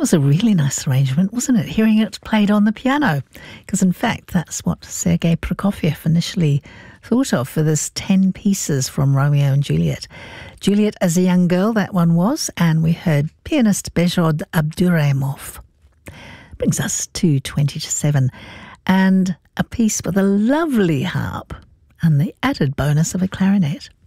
was a really nice arrangement, wasn't it? Hearing it played on the piano. Because in fact, that's what Sergei Prokofiev initially thought of for this 10 pieces from Romeo and Juliet. Juliet as a young girl, that one was, and we heard pianist Behzod Abduraimov. Brings us to 20 to 7, and a piece with a lovely harp and the added bonus of a clarinet.